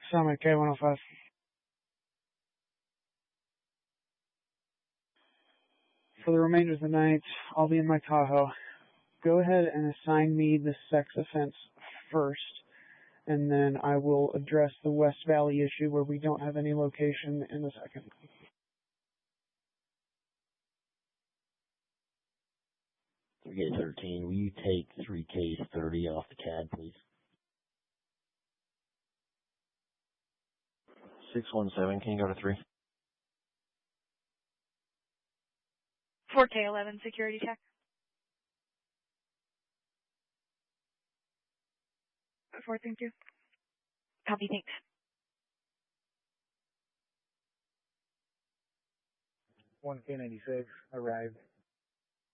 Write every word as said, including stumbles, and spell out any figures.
Summit K one oh five. For the remainder of the night, I'll be in my Tahoe. Go ahead and assign me the sex offense first, and then I will address the West Valley issue where we don't have any location in a second. three K thirteen, will you take three K thirty off the C A D, please? six one seven, can you go to three? four K eleven, security check. four, thank you. Copy, thanks. one K ninety-six, arrived.